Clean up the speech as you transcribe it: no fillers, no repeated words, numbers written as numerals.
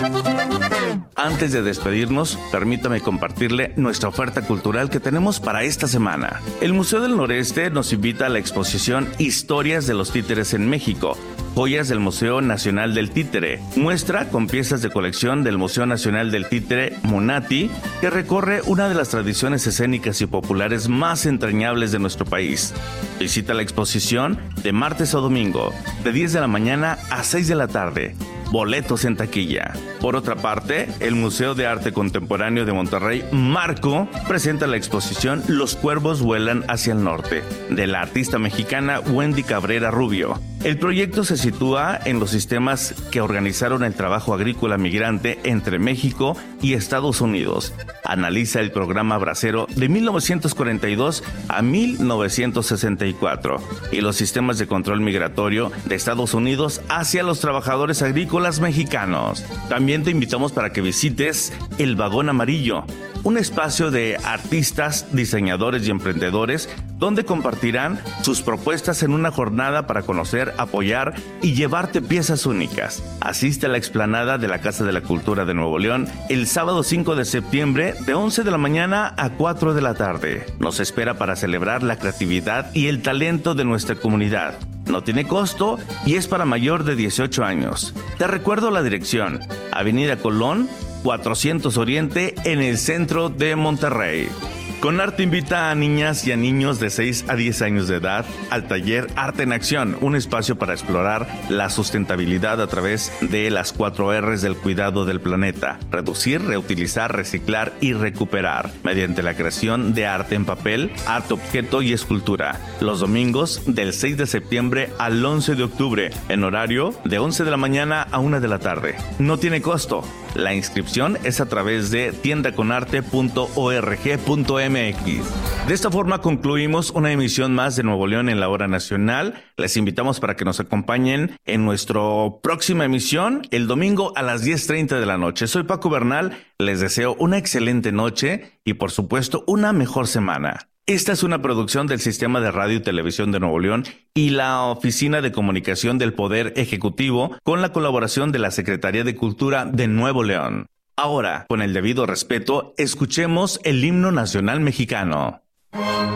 Antes de despedirnos, permítame compartirle nuestra oferta cultural que tenemos para esta semana. El Museo del Noreste nos invita a la exposición Historias de los Títeres en México, joyas del Museo Nacional del Títere, muestra con piezas de colección del Museo Nacional del Títere Monati, que recorre una de las tradiciones escénicas y populares más entrañables de nuestro país. Visita la exposición de martes a domingo, de 10 de la mañana a 6 de la tarde. Boletos en taquilla. Por otra parte, el Museo de Arte Contemporáneo de Monterrey, Marco, presenta la exposición Los Cuervos Vuelan hacia el Norte, de la artista mexicana Wendy Cabrera Rubio. El proyecto se sitúa en los sistemas que organizaron el trabajo agrícola migrante entre México y Estados Unidos. Analiza el programa bracero de 1942 a 1964 y los sistemas de control migratorio de Estados Unidos hacia los trabajadores agrícolas mexicanos. También te invitamos para que visites El Vagón Amarillo, un espacio de artistas, diseñadores y emprendedores donde compartirán sus propuestas en una jornada para conocer, apoyar y llevarte piezas únicas. Asiste a la explanada de la Casa de la Cultura de Nuevo León el sábado 5 de septiembre de 11 de la mañana a 4 de la tarde. Nos espera para celebrar la creatividad y el talento de nuestra comunidad. No tiene costo y es para mayor de 18 años. Te recuerdo la dirección: Avenida Colón, 400 Oriente, en el centro de Monterrey. Conarte invita a niñas y a niños de 6 a 10 años de edad al taller Arte en Acción, un espacio para explorar la sustentabilidad a través de las 4 R's del cuidado del planeta: reducir, reutilizar, reciclar y recuperar, mediante la creación de arte en papel, arte objeto y escultura. Los domingos del 6 de septiembre al 11 de octubre, en horario de 11 de la mañana a 1 de la tarde. No tiene costo. La inscripción es a través de tiendaconarte.org.mx. De esta forma concluimos una emisión más de Nuevo León en la Hora Nacional. Les invitamos para que nos acompañen en nuestra próxima emisión el domingo a las 10:30 de la noche. Soy Paco Bernal, les deseo una excelente noche y por supuesto una mejor semana. Esta es una producción del Sistema de Radio y Televisión de Nuevo León y la Oficina de Comunicación del Poder Ejecutivo, con la colaboración de la Secretaría de Cultura de Nuevo León. Ahora, con el debido respeto, escuchemos el himno nacional mexicano.